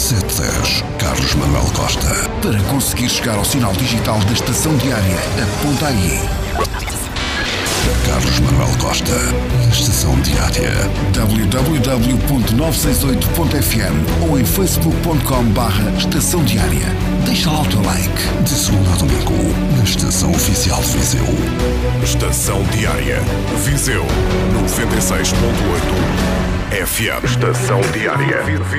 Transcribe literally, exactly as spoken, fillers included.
sete dez, Carlos Manuel Costa. Para conseguir chegar ao sinal digital da Estação Diária, aponta aí. Carlos Manuel Costa, na Estação Diária. w w w ponto nove seis oito ponto f m ou em facebook ponto com barra Estação Diária. Deixa lá o teu like. De segunda a domingo, na Estação Oficial de Viseu. Estação Diária, Viseu, noventa e seis ponto oito F M. Estação Diária.